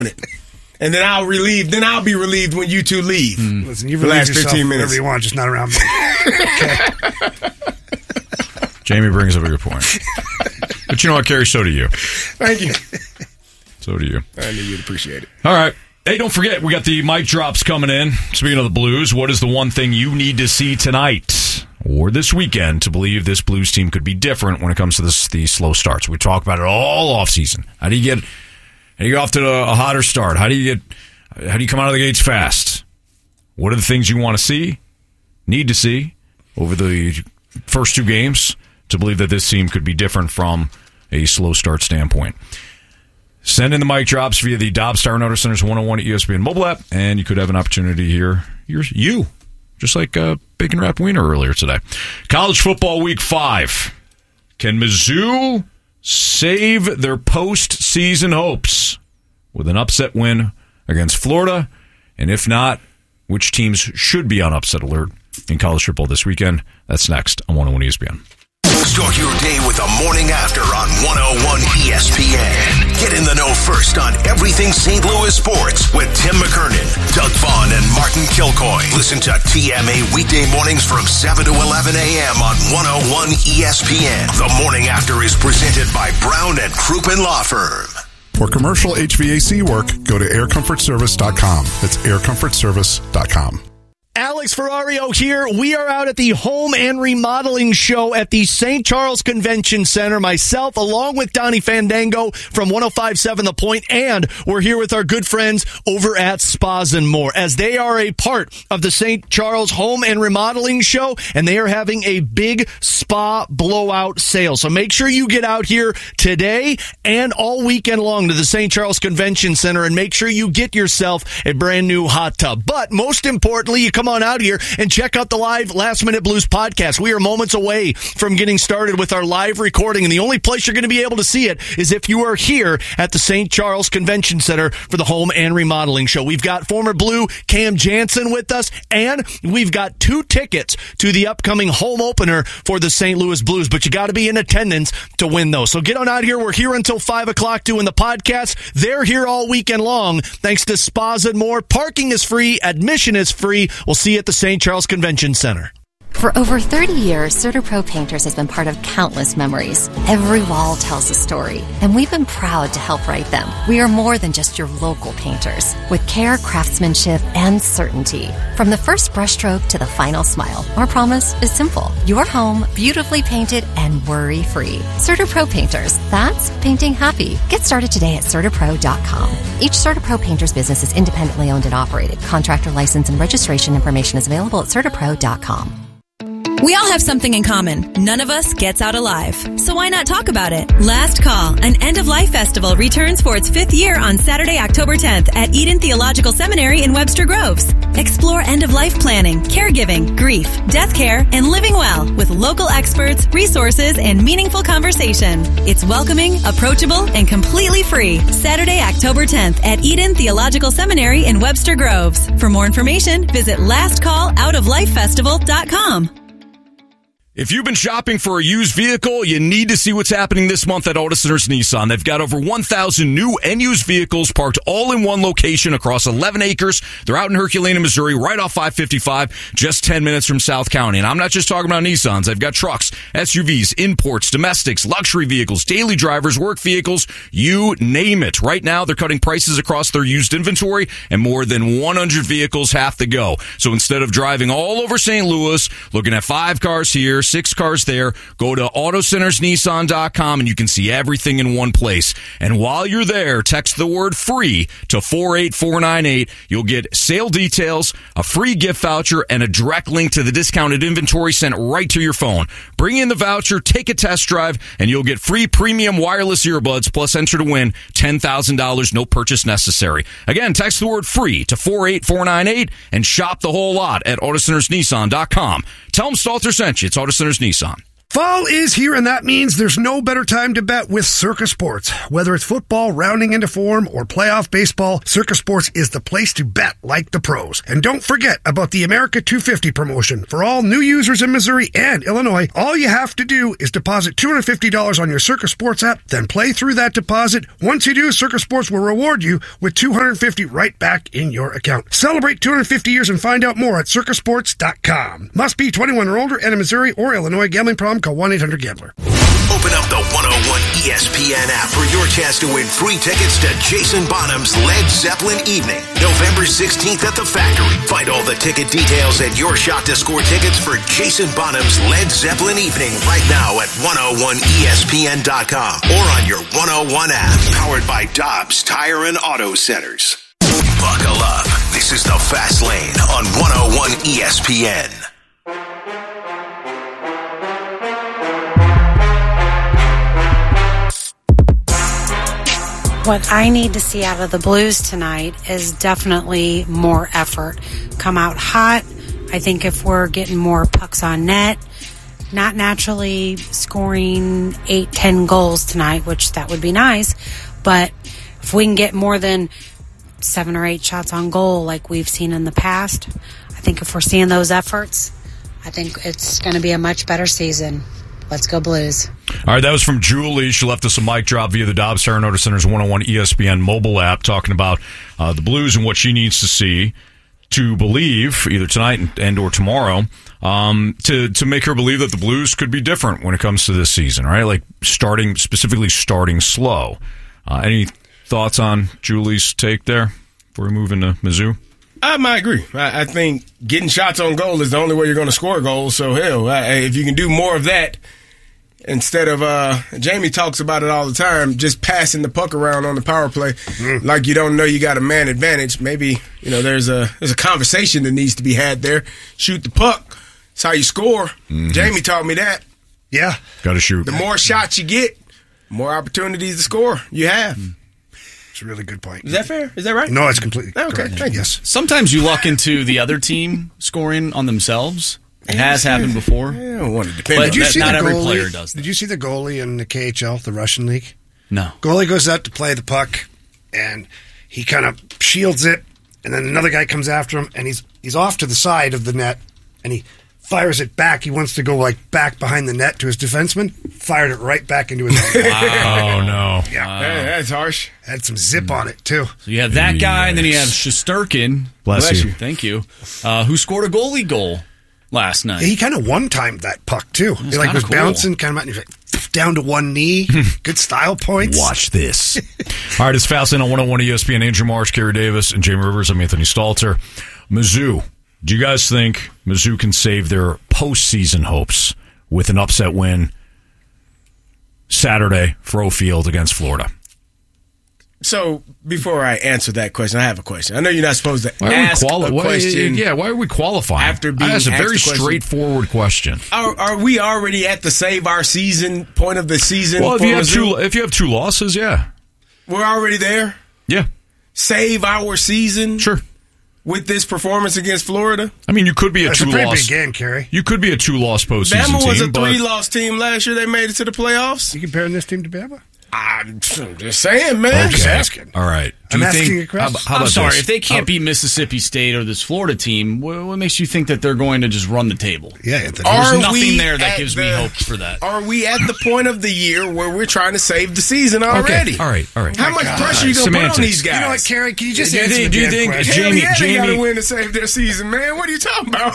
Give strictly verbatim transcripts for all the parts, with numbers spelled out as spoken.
And then I'll relieve. Then I'll be relieved when you two leave. Mm. Listen, you for the last fifteen minutes. Whatever you want, just not around me. Okay. Jamie brings up a good point. But you know what, Kerry? So do you. Thank you. So do you. I knew you'd appreciate it. All right. Hey, don't forget, we got the mic drops coming in. Speaking of the Blues, what is the one thing you need to see tonight or this weekend to believe this Blues team could be different when it comes to this, the slow starts? We talk about it all offseason. How do you get how do you get off to a, a hotter start? How do you get how do you come out of the gates fast? What are the things you want to see, need to see over the first two games to believe that this team could be different from a slow start standpoint? Send in the mic drops via the Dobbs Star Notice Center's one oh one at E S P N mobile app, and you could have an opportunity here. You're, you, just like uh, Bacon Wrapped Wiener earlier today. College football week five. Can Mizzou save their postseason hopes with an upset win against Florida? And if not, which teams should be on upset alert in college football this weekend? That's next on one oh one E S P N. Start your day with the morning after on one oh one E S P N. Get in the know first on everything Saint Louis sports with Tim McKernan, Doug Vaughn, and Martin Kilcoy. Listen to T M A weekday mornings from seven to eleven a.m. on one oh one E S P N. The morning after is presented by Brown and Crouppen Law Firm. For commercial H V A C work, go to air comfort service dot com. That's air comfort service dot com. Alex Ferrario here. We are out at the Home and Remodeling Show at the Saint Charles Convention Center. Myself, along with Donnie Fandango from one oh five point seven The Point, and we're here with our good friends over at Spas and More, as they are a part of the Saint Charles Home and Remodeling Show, and they are having a big spa blowout sale. So make sure you get out here today and all weekend long to the Saint Charles Convention Center, and make sure you get yourself a brand new hot tub. But most importantly, you come on out here and check out the live Last Minute Blues podcast. We are moments away from getting started with our live recording, and the only place you're going to be able to see it is if you are here at the Saint Charles Convention Center for the Home and Remodeling Show. We've got former Blue Cam Jansen with us, and we've got two tickets to the upcoming home opener for the Saint Louis Blues, but you got to be in attendance to win those. So get on out here. We're here until five o'clock doing the podcast. They're here all weekend long thanks to Spas and More. Parking is free. Admission is free. We'll see you at the Saint Charles Convention Center. For over thirty years, CertaPro Painters has been part of countless memories. Every wall tells a story, and we've been proud to help write them. We are more than just your local painters, with care, craftsmanship, and certainty. From the first brushstroke to the final smile, our promise is simple. Your home, beautifully painted and worry-free. CertaPro Painters, that's painting happy. Get started today at Certa Pro dot com. Each CertaPro Painters business is independently owned and operated. Contractor license and registration information is available at Certa Pro dot com. We all have something in common. None of us gets out alive. So why not talk about it? Last Call, an end-of-life festival, returns for its fifth year on Saturday, October tenth at Eden Theological Seminary in Webster Groves. Explore end-of-life planning, caregiving, grief, death care, and living well with local experts, resources, and meaningful conversation. It's welcoming, approachable, and completely free. Saturday, October tenth at Eden Theological Seminary in Webster Groves. For more information, visit last call out of life festival dot com. If you've been shopping for a used vehicle, you need to see what's happening this month at Auto Centers Nissan. They've got over one thousand new and used vehicles parked all in one location across eleven acres. They're out in Herculaneum, Missouri, right off five fifty-five, just ten minutes from South County. And I'm not just talking about Nissans. They've got trucks, S U Vs, imports, domestics, luxury vehicles, daily drivers, work vehicles, you name it. Right now, they're cutting prices across their used inventory, and more than one hundred vehicles have to go. So instead of driving all over Saint Louis, looking at five cars here, six cars there, go to auto centers nissan dot com and you can see everything in one place. And while you're there, text the word free to four eight four nine eight. You'll get sale details, a free gift voucher, and a direct link to the discounted inventory sent right to your phone. Bring in the voucher, take a test drive, and you'll get free premium wireless earbuds, plus enter to win ten thousand dollars, no purchase necessary. Again, text the word free to four eight four nine eight and shop the whole lot at auto centers nissan dot com. Tell them Stalter sent you. It's Auto Centers Nissan. Fall is here, and that means there's no better time to bet with Circa Sports. Whether it's football rounding into form or playoff baseball, Circa Sports is the place to bet like the pros. And don't forget about the America two fifty promotion. For all new users in Missouri and Illinois, all you have to do is deposit two hundred fifty dollars on your Circa Sports app, then play through that deposit. Once you do, Circa Sports will reward you with two hundred fifty dollars right back in your account. Celebrate two hundred fifty years and find out more at circa sports dot com. Must be twenty-one or older and in Missouri or Illinois. Gambling problem? Call one eight hundred gambler. Open up the one oh one E S P N app for your chance to win free tickets to Jason Bonham's Led Zeppelin Evening, November sixteenth at the Factory. Find all the ticket details and your shot to score tickets for Jason Bonham's Led Zeppelin Evening right now at one oh one E S P N dot com or on your one oh one app. Powered by Dobbs Tire and Auto Centers. Buckle up. This is the Fast Lane on one oh one E S P N. What I need to see out of the Blues tonight is definitely more effort. Come out hot. I think if we're getting more pucks on net, not naturally scoring eight, ten goals tonight, which that would be nice, but if we can get more than seven or eight shots on goal like we've seen in the past, I think if we're seeing those efforts, I think it's going to be a much better season. Let's go Blues. All right, that was from Julie. She left us a mic drop via the Dobbs Tire and Auto Centers one oh one E S P N mobile app talking about uh, the Blues and what she needs to see to believe, either tonight and, and or tomorrow, um, to, to make her believe that the Blues could be different when it comes to this season, right? Like starting, specifically starting slow. Uh, any thoughts on Julie's take there before we move into Mizzou? I might agree. I, I think getting shots on goal is the only way you're going to score goals. So, hell, I, if you can do more of that, instead of, uh, Jamie talks about it all the time, just passing the puck around on the power play mm. like you don't know you got a man advantage. Maybe, you know, there's a there's a conversation that needs to be had there. Shoot the puck. That's how you score. Mm-hmm. Jamie taught me that. Yeah. Got to shoot. The more shots you get, the more opportunities to score you have. Mm. It's a really good point. Is that fair? Is that right? No, it's completely okay. Correct. Thank you. Yes. Sometimes you luck into the other team scoring on themselves. It has happened before. I don't want to depend but on did you that. see not the every goalie, player does that. Did you see the goalie in the K H L, the Russian league? No. Goalie goes out to play the puck, and he kind of shields it, and then another guy comes after him, and he's he's off to the side of the net, and he fires it back. He wants to go like back behind the net to his defenseman. Fired it right back into his own. Wow. Oh, no. Yeah. Wow. Hey, that's harsh. Had some zip on it, too. So you have that guy, and then you have Shesterkin. Bless, Bless you. you. Thank you. Uh, who scored a goalie goal last night? He kind of one-timed that puck, too. He like was cool. bouncing, kind of like, down to one knee. Good style points. Watch this. All right, it's Fast Lane on one oh one E S P N. Andrew Marsh, Kerry Davis, and Jamie Rivers. I'm Anthony Stalter. Mizzou. Do you guys think Mizzou can save their postseason hopes with an upset win Saturday, Fro Field against Florida? So, before I answer that question, I have a question. I know you're not supposed to why ask quali- a why, question. Yeah, why are we qualifying? After being That's a very question. straightforward question. Are, are we already at the save our season point of the season? Well, if for you have Mizzou? two, if you have two losses, yeah, we're already there. Yeah, save our season. Sure. With this performance against Florida? I mean, you could be a That's two a pretty loss big game, Kerry. You could be a two loss postseason Bama team. was a but... three loss team last year. They made it to the playoffs. You comparing this team to Bama? I'm just saying, man. Okay. I'm just asking. All right. Do I'm you asking think, a question. How, how I'm about sorry. this? If they can't how, beat Mississippi State or this Florida team, what, what makes you think that they're going to just run the table? Yeah, Anthony. There's Are nothing there that at gives the, me hope for that. Are we at the point of the year where we're trying to save the season already? Okay. All right. All right. How much God. pressure are you going to put on these guys? You know what, Kerry? Can you just Do you answer think- the do you damn think- question? Hell Jamie- yeah, they got Jamie- to win to save their season, man. What are you talking about?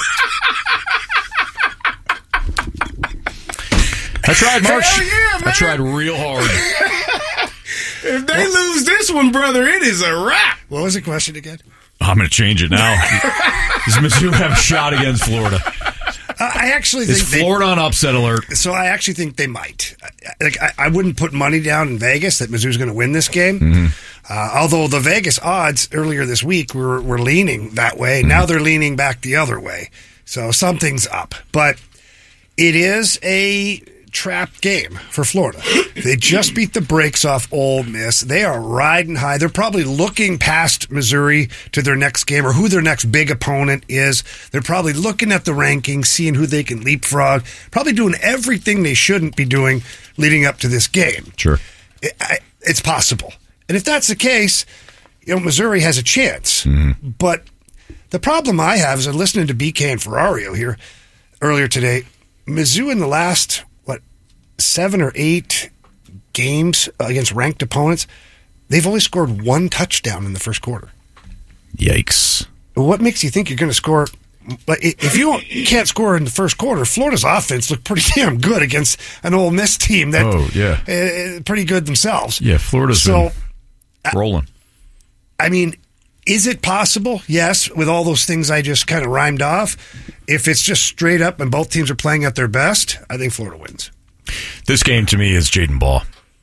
I tried, Marsh. Hell yeah, man. I tried real hard. If they lose this one, brother, it is a wrap. What was the question again? I'm going to change it now. Does Mizzou have a shot against Florida? Uh, I actually Is think Florida on upset alert? They, so I actually think they might. Like I, I wouldn't put money down in Vegas that Mizzou's going to win this game. Mm-hmm. Uh, although the Vegas odds earlier this week were were leaning that way. Mm-hmm. Now they're leaning back the other way. So something's up. But it is a trap game for Florida. They just beat the brakes off Ole Miss. They are riding high. They're probably looking past Missouri to their next game or who their next big opponent is. They're probably looking at the rankings, seeing who they can leapfrog, probably doing everything they shouldn't be doing leading up to this game. Sure. It, I, it's possible. And if that's the case, you know, Missouri has a chance. Mm-hmm. But the problem I have is I'm listening to B K and Ferrario here earlier today. Mizzou in the last, what, seven or eight games against ranked opponents, they've only scored one touchdown in the first quarter. Yikes. What makes you think you're going to score? But if you can't score in the first quarter, Florida's offense looked pretty damn good against an Ole Miss team that oh, yeah. uh, pretty good themselves. Yeah, Florida's so, been rolling. I mean, is it possible? Yes, with all those things I just kind of rhymed off. If it's just straight up and both teams are playing at their best, I think Florida wins. This game to me is Jaden Ball,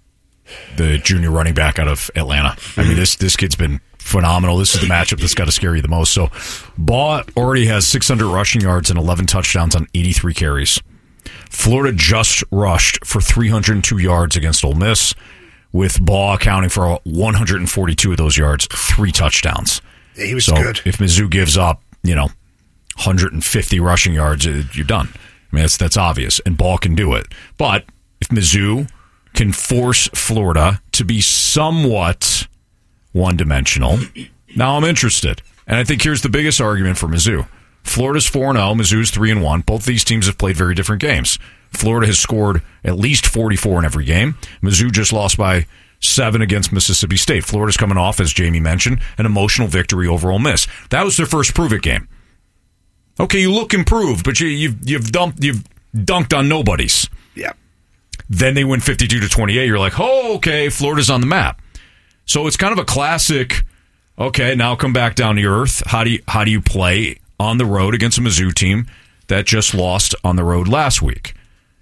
the junior running back out of Atlanta. Mm-hmm. I mean, this this kid's been phenomenal. This is the matchup that's got to scare you the most. So, Ball already has six hundred rushing yards and eleven touchdowns on eighty-three carries. Florida just rushed for three hundred two yards against Ole Miss, with Ball accounting for one hundred forty-two of those yards, three touchdowns. Yeah, he was so good. If Mizzou gives up, you know, one hundred fifty rushing yards, you're done. I mean, that's that's obvious, and Ball can do it. But if Mizzou can force Florida to be somewhat one-dimensional, now I'm interested. And I think here's the biggest argument for Mizzou. Florida's four and oh, Mizzou's three and one. Both these teams have played very different games. Florida has scored at least forty-four in every game. Mizzou just lost by seven against Mississippi State. Florida's coming off, as Jamie mentioned, an emotional victory over Ole Miss. That was their first prove-it game. Okay, you look improved, but you, you've you've dumped you've dunked on nobodies. Yeah. Then they win fifty-two to twenty-eight. You're like, oh, okay, Florida's on the map. So it's kind of a classic. Okay, now come back down to earth. How do you how do you play on the road against a Mizzou team that just lost on the road last week?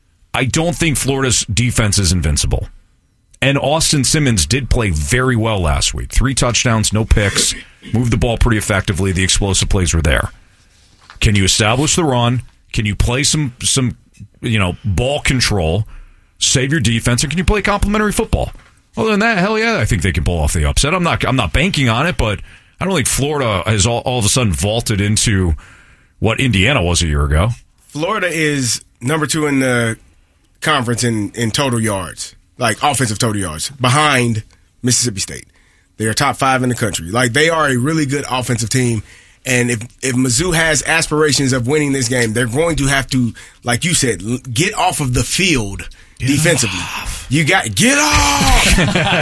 I don't think Florida's defense is invincible. And Austin Simmons did play very well last week. Three touchdowns, no picks, moved the ball pretty effectively. The explosive plays were there. Can you establish the run? Can you play some some you know ball control, save your defense, and can you play complementary football? Other than that, hell yeah, I think they can pull off the upset. I'm not I'm not banking on it, but I don't think Florida has all, all of a sudden vaulted into what Indiana was a year ago. Florida is number two in the conference in, in total yards, like offensive total yards, behind Mississippi State. They are top five in the country. Like, they are a really good offensive team. And if, if Mizzou has aspirations of winning this game, they're going to have to, like you said, get off of the field get defensively. Off. You got get off.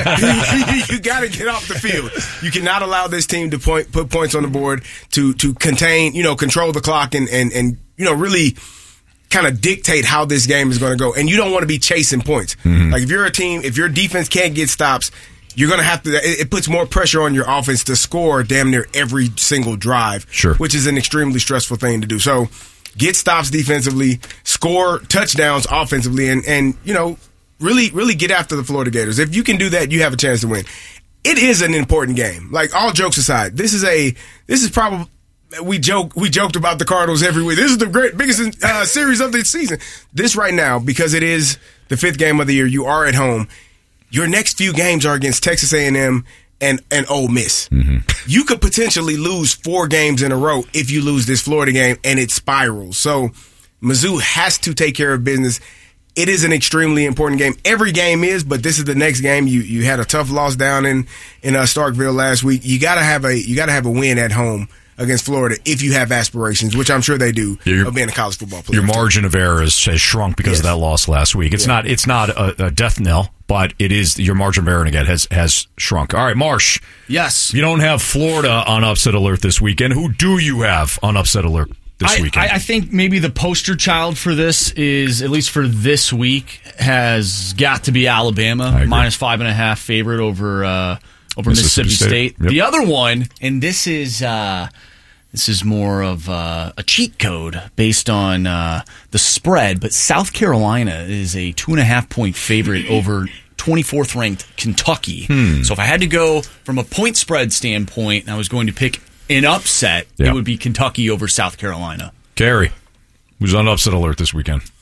you, you got to get off the field. You cannot allow this team to point put points on the board to to contain, you know, control the clock and and and you know really kind of dictate how this game is going to go. And you don't want to be chasing points. Mm-hmm. Like, if you're a team, if your defense can't get stops, you're going to have to, it puts more pressure on your offense to score damn near every single drive, sure. which is an extremely stressful thing to do. So get stops defensively, score touchdowns offensively, and, and you know, really, really get after the Florida Gators. If you can do that, you have a chance to win. It is an important game. Like, all jokes aside, this is a, this is probably, we joke, we joked about the Cardinals every week. This is the great, biggest uh, series of the season. This right now, because it is the fifth game of the year, you are at home. Your next few games are against Texas A and M and, and Ole Miss. Mm-hmm. You could potentially lose four games in a row if you lose this Florida game, and it spirals. So Mizzou has to take care of business. It is an extremely important game. Every game is, but this is the next game. You you had a tough loss down in in uh, Starkville last week. You gotta have a you gotta have a win at home against Florida if you have aspirations, which I'm sure they do, your, of being a college football player. Your margin of error has, has shrunk because yes. of that loss last week. It's yeah. not it's not a, a death knell, but it is your margin of error again has has shrunk. All right, Marsh. Yes. You don't have Florida on upset alert this weekend. Who do you have on upset alert this I, weekend? I, I think maybe the poster child for this is, at least for this week, has got to be Alabama, minus five and a half favorite over uh, over Mississippi, Mississippi State. State. Yep. The other one, and this is uh, this is more of uh, a cheat code based on uh, the spread, but South Carolina is a two and a half point favorite over twenty-fourth ranked Kentucky. Hmm. So if I had to go from a point spread standpoint, and I was going to pick an upset, yeah. it would be Kentucky over South Carolina. Gary, who's on upset alert this weekend?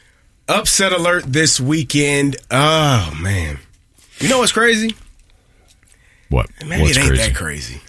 upset alert this weekend. Oh, man. You know what's crazy? What? Maybe What's it ain't crazy? that crazy.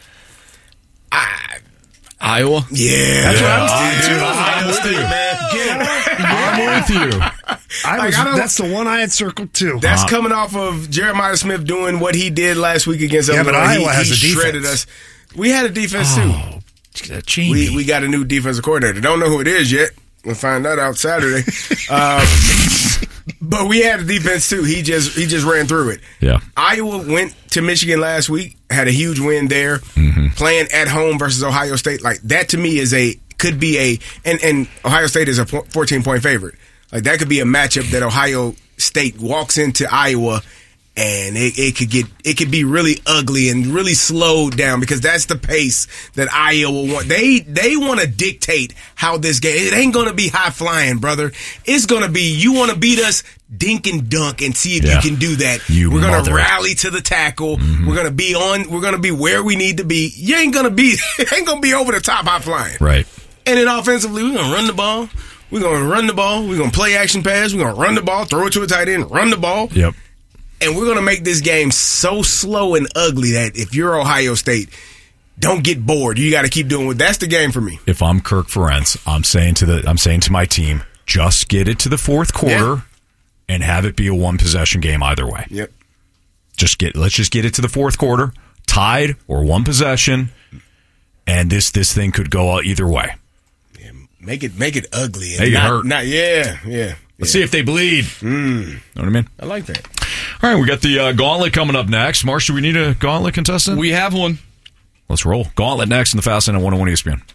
I, Iowa? Yeah. That's yeah. what I'm too. I'm with you, man. I'm with you. I Like, was, I don't- that's the one I had circled too. That's Uh-huh. coming off of Jeremiah Smith doing what he did last week against Yeah, Illinois. but Iowa he, has he a defense. shredded us. We had a defense, Oh, too. We, we got a new defensive coordinator. Don't know who it is yet. We'll find that out Saturday. uh, but we had a defense, too. He just he just ran through it. Yeah. Iowa went to Michigan last week, had a huge win there, Mm-hmm. playing at home versus Ohio State. Like, that to me is a, could be a, and, and Ohio State is a fourteen-point favorite. Like, that could be a matchup that Ohio State walks into Iowa and it, it could get, it could be really ugly and really slowed down because that's the pace that Iowa want. They, they want to dictate how this game, it ain't going to be high flying, brother. It's going to be, you want to beat us, dink and dunk and see if Yeah. you can do that. You we're going to mother. rally to the tackle. Mm-hmm. We're going to be on, we're going to be where we need to be. You ain't going to be, it ain't going to be over the top high flying. Right. And then offensively, we're going to run the ball. We're going to run the ball. We're going to play action pass. We're going to run the ball, throw it to a tight end, run the ball. Yep. And we're going to make this game so slow and ugly that if you're Ohio State, don't get bored. You got to keep doing it. That's the game for me. If I'm Kirk Ferentz, I'm saying to the I'm saying to my team, just get it to the fourth quarter Yeah. and have it be a one possession game either way. Yep. Just get let's just get it to the fourth quarter, tied or one possession, and this this thing could go either way. Yeah, make it make it ugly. And Make it not, hurt. Not, yeah, yeah. Let's see if they bleed. Mm. Know what I mean? I like that. All right, we got the uh, gauntlet coming up next. Marsh, do we need a gauntlet contestant? We have one. Let's roll. Gauntlet next in the Fast Lane on one oh one E S P N.